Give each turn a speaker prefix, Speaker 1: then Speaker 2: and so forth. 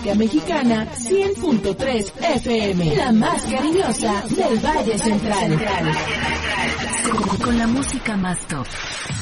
Speaker 1: República Mexicana 100.3 FM, la más cariñosa del Valle Central.
Speaker 2: Con la música más top.